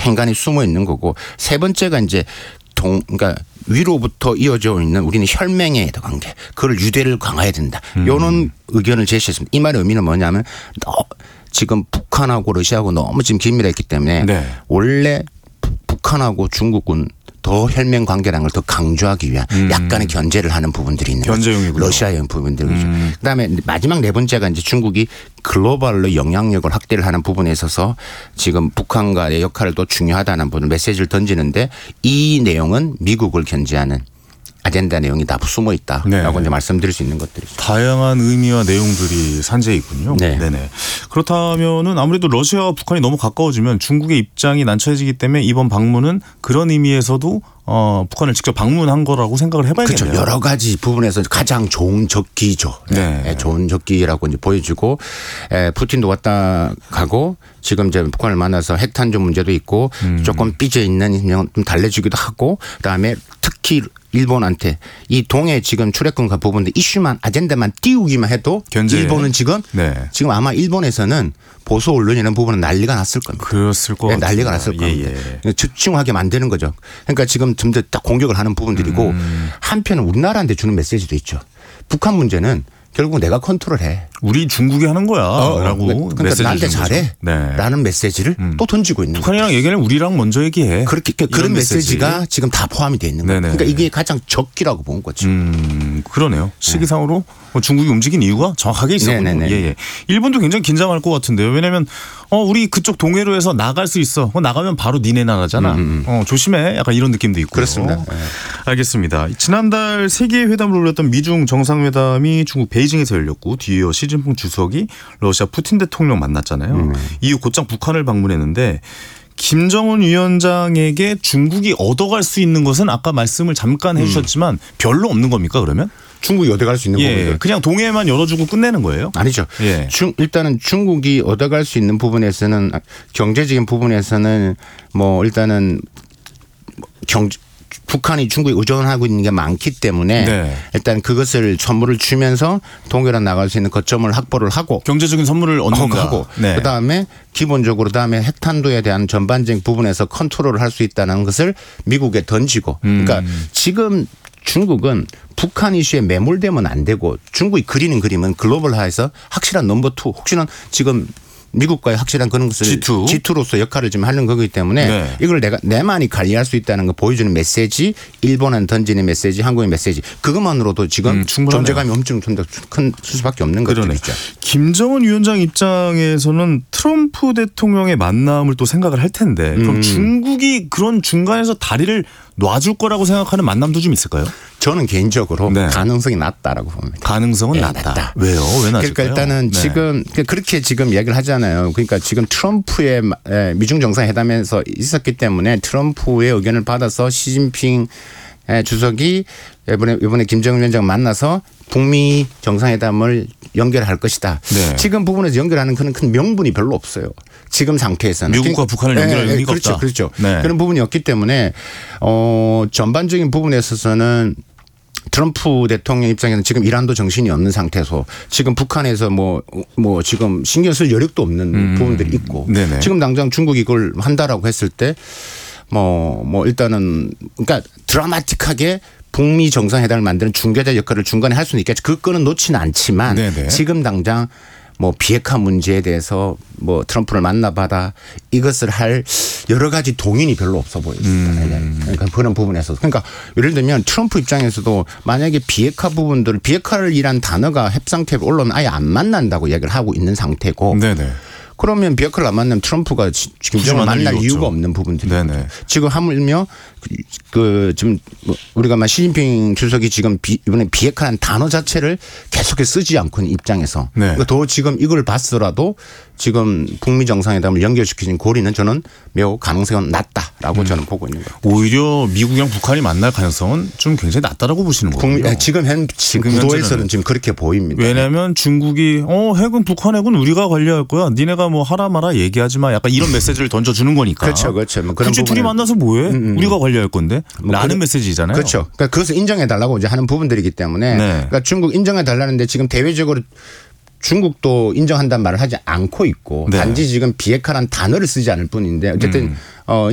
행간이 숨어 있는 거고 세 번째가 이제 그러니까 위로부터 이어져 있는 우리는 혈맹의 관계, 그걸 유대를 강화해야 된다. 이런 의견을 제시했습니다. 이 말의 의미는 뭐냐면 지금 북한하고 러시아하고 너무 지금 긴밀했기 때문에 네. 원래 북한하고 중국은 더 혈맹 관계라는 걸 더 강조하기 위한 약간의 견제를 하는 부분들이 있는 거죠. 러시아의 부분들이죠. 그다음에 마지막 네 번째가 이제 중국이 글로벌로 영향력을 확대를 하는 부분에 있어서 지금 북한과의 역할을 또 중요하다는 부분 메시지를 던지는데 이 내용은 미국을 견제하는 아젠다 내용이 다 숨어 있다라고 네. 이제 말씀드릴 수 있는 것들이죠. 다양한 의미와 내용들이 산재해 있군요. 네. 네네. 그렇다면은 아무래도 러시아와 북한이 너무 가까워지면 중국의 입장이 난처해지기 때문에 이번 방문은 그런 의미에서도 북한을 직접 방문한 거라고 생각을 해봐야겠네요. 그렇죠. 여러 가지 부분에서 가장 좋은 적기죠. 네. 좋은 적기라고 이제 보여주고 푸틴도 왔다 가고 지금 이제 북한을 만나서 핵탄두 문제도 있고 조금 삐져 있는 좀 달래주기도 하고 그다음에 특히 일본한테 이 동해 지금 출애굽과 부분들 이슈만 아젠다만 띄우기만 해도 일본은 지금 네. 지금 아마 일본에서는 보수 언론이라는 부분은 난리가 났을 겁니다. 그랬을 것 같아요. 난리가 났을 겁니다. 집중하게 만드는 거죠. 그러니까 지금 좀 더 딱 공격을 하는 부분들이고 한편은 우리나라한테 주는 메시지도 있죠. 북한 문제는 결국 내가 컨트롤해. 우리 중국이 하는 거야. 라고 그러니까 나한테 잘해. 네. 라는 메시지를 또 던지고 있는 거죠. 북한이랑 얘기는 우리랑 먼저 얘기해. 그런 메시지가 지금 다 포함이 되어 있는 거예요. 그러니까 이게 가장 적기라고 본 거죠. 그러네요. 시기상으로 중국이 움직인 이유가 정확하게 있었군요. 예. 일본도 굉장히 긴장할 것 같은데요. 왜냐하면 우리 그쪽 동해로 해서 나갈 수 있어. 나가면 바로 니네 나라잖아. 조심해. 약간 이런 느낌도 있고. 그렇습니다. 네. 알겠습니다. 지난달 세계회담을 올렸던 미중 정상회담이 중국 베이징에서 열렸고 뒤이어 시진핑 주석이 러시아 푸틴 대통령 만났잖아요. 이후 곧장 북한을 방문했는데 김정은 위원장에게 중국이 얻어갈 수 있는 것은 아까 말씀을 잠깐 해 주셨지만 별로 없는 겁니까 그러면? 중국이 얻어갈 수 있는 부분들. 그냥 동해만 열어주고 끝내는 거예요? 아니죠. 일단은 중국이 얻어갈 수 있는 부분에서는 경제적인 부분에서는 뭐 일단은 북한이 중국에 의존하고 있는 게 많기 때문에 일단 그것을 선물을 주면서 동해로 나갈 수 있는 거점을 확보를 하고 경제적인 선물을 얻는다. 하고 그다음에 기본적으로 그다음에 핵탄두에 대한 전반적인 부분에서 컨트롤을 할 수 있다는 것을 미국에 던지고 그러니까 지금 중국은 북한 이슈에 매몰되면 안 되고 중국이 그리는 그림은 글로벌화해서 확실한 넘버 2 혹시나 지금 미국과의 확실한 그런 것을 G2로서 역할을 좀 하는 거기 때문에 이걸 내만이 관리할 수 있다는 걸 보여주는 메시지, 일본은 던지는 메시지, 한국의 메시지 그것만으로도 지금 존재감이 엄청 큰 수밖에 없는 것들이죠. 김정은 위원장 입장에서는 트럼프 대통령의 만남을 또 생각을 할 텐데 그럼 중국이 그런 중간에서 다리를 놔줄 거라고 생각하는 만남도 좀 있을까요? 저는 개인적으로 가능성이 낮다라고 봅니다. 가능성은 낮다. 왜요? 왜 낮을까요? 그러니까 일단은 지금 그렇게 지금 이야기를 하잖아요. 그러니까 지금 트럼프의 미중 정상회담에서 있었기 때문에 트럼프의 의견을 받아서 시진핑 주석이 이번에 김정은 위원장 만나서 북미 정상회담을 연결할 것이다. 지금 부분에서 연결하는 큰 명분이 별로 없어요. 지금 상태에서는. 미국과 북한을 연결할 의미가 없다. 그렇죠. 그런 부분이 없기 때문에 전반적인 부분에 있어서는 트럼프 대통령 입장에서는 지금 이란도 정신이 없는 상태에서 지금 북한에서 뭐 지금 신경 쓸 여력도 없는 부분들이 있고 지금 당장 중국이 이걸 한다라고 했을 때 뭐 일단은 그러니까 드라마틱하게 북미 정상회담을 만드는 중개자 역할을 중간에 할 수는 있겠죠. 그 건은 놓지는 않지만 지금 당장 뭐 비핵화 문제에 대해서 뭐 트럼프를 만나봐다 이것을 할 여러 가지 동인이 별로 없어 보입니다. 그러니까 그런 부분에서 그러니까 예를 들면 트럼프 입장에서도 만약에 비핵화를이란 단어가 협상태에 올라오면 아예 안 만난다고 이야기를 하고 있는 상태고 그러면 비핵화를 안 만나면 트럼프가 김정은을 만날 이유가 없는 부분들이에요. 지금 하물며 지금 우리가 시진핑 주석이 지금 이번에 비핵화라는 단어 자체를 계속해서 쓰지 않고 있는 입장에서 그러니까 더 지금 이걸 봤더라도 지금 북미 정상회담을 연결시키는 고리는 저는 매우 가능성은 낮다라고 저는 보고 있는 거예요. 오히려 미국이랑 북한이 만날 가능성은 좀 굉장히 낮다라고 보시는 거예요. 지금 구도에서는 지금 그렇게 보입니다. 왜냐하면 중국이 핵은 북한 핵은 우리가 관리할 거야. 니네가 뭐 하라 마라 얘기하지 마. 약간 이런 메시지를 던져주는 거니까. 그렇죠. 뭐 그런 굳이 둘이 만나서 뭐해? 우리가 관리할 건데. 라는 메시지잖아요. 그렇죠. 그러니까 그것을 인정해달라고 이제 하는 부분들이기 때문에 그러니까 중국 인정해달라는데 지금 대외적으로 중국도 인정한다는 말을 하지 않고 있고 단지 지금 비핵화라는 단어를 쓰지 않을 뿐인데 어쨌든